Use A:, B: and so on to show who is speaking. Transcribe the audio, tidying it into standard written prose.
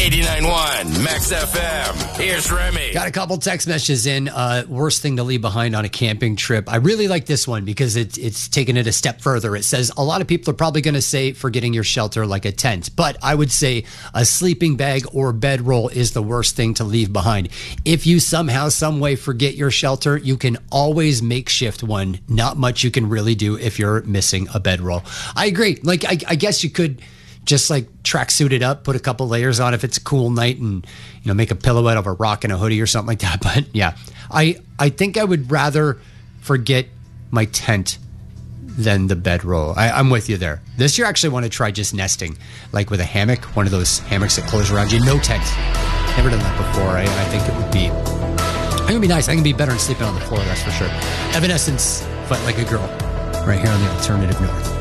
A: 89.1 Max FM. Here's Remy.
B: Got a couple text messages in. Worst thing to leave behind on a camping trip. I really like this one because it's taking it a step further. It says a lot of people are probably going to say forgetting your shelter like a tent, but I would say a sleeping bag or bedroll is the worst thing to leave behind. If you somehow, some way forget your shelter, you can always makeshift one. Not much you can really do if you're missing a bedroll. I agree. Like I guess you could just like tracksuit it up, put a couple layers on if it's a cool night, and make a pillow out of a rock and a hoodie or something like that. But yeah, I think I would rather forget my tent than the bedroll. I'm with you there. This year I actually want to try just nesting, like with a hammock, one of those hammocks that close around you. No tent. Never done that before. I think it would be nice. I think it'd be better than sleeping on the floor, that's for sure. Evanescence, Fight Like a Girl, right here on the Alternative North.